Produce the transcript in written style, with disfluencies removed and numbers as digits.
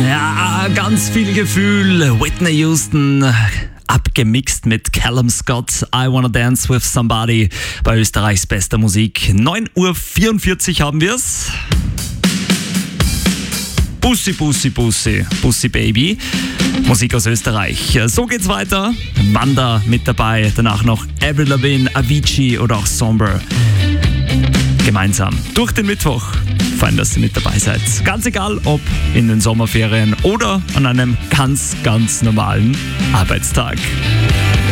Ja, ganz viel Gefühl. Whitney Houston, abgemixt mit Callum Scott. I Wanna Dance With Somebody bei Österreichs bester Musik. 9:44 Uhr haben wir's. Bussi, Bussi, Bussi, Bussi Baby. Musik aus Österreich. So geht's weiter. Wanda mit dabei. Danach noch Avril Lavigne, Avicii oder auch Somber. Gemeinsam durch den Mittwoch. Fein, dass ihr mit dabei seid. Ganz egal, ob in den Sommerferien oder an einem ganz, ganz normalen Arbeitstag.